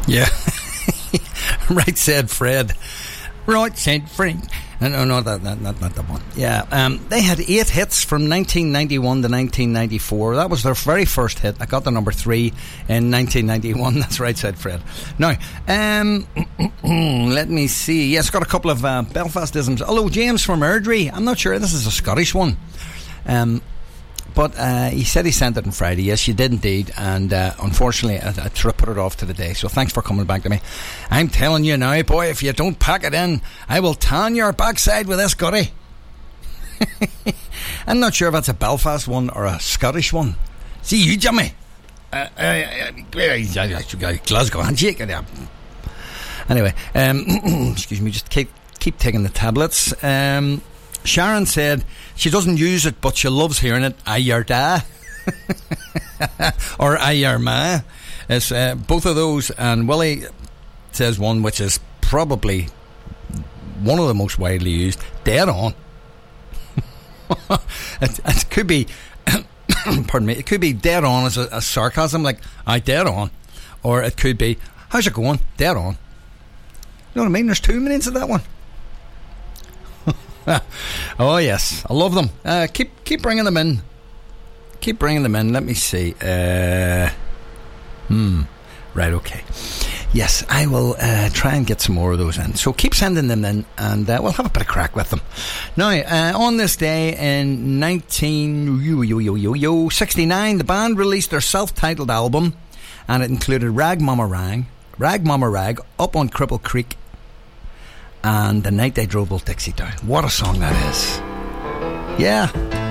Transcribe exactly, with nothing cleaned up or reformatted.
Yeah. Right said Fred. Right said Fred. No, no, that, that, not, not that one. Yeah, um, they had eight hits from nineteen ninety-one to nineteen ninety-four. That was their very first hit. I got the number three in nineteen ninety-one. That's right, said Fred. Now, um, let me see. Yes, got a couple of uh, Belfastisms. Hello, James from Airdrie. I'm not sure. This is a Scottish one. Um, but uh, he said he sent it on Friday. Yes, you did indeed. And uh, unfortunately, I, I put it off to the day. So thanks for coming back to me. I'm telling you now, boy, if you don't pack it in, I will tan your backside with this gutty. I'm not sure if that's a Belfast one or a Scottish one. See you, Jimmy. Uh, uh, uh, Glasgow handshake. Anyway, um, excuse me, just keep, keep taking the tablets. Um... Sharon said she doesn't use it, but she loves hearing it. Aye, your da. Or aye, your ma. It's uh, both of those. And Willie says one which is probably one of the most widely used. Dead on. it, it could be, pardon me, it could be dead on as a, a sarcasm, like, aye, dead on. Or it could be, how's it going? Dead on. You know what I mean? There's two meanings of that one. Oh yes, I love them. Uh, keep keep bringing them in. Keep bringing them in. Let me see. Uh, hmm. Right. Okay. Yes, I will uh, try and get some more of those in. So keep sending them in, and uh, we'll have a bit of crack with them. Now, uh, on this day in nineteen sixty-nine, the band released their self-titled album, and it included Rag Mama Rag, Rag Mama Rag, Up on Cripple Creek, and The Night They Drove Old Dixie Down. What a song that is. Yeah.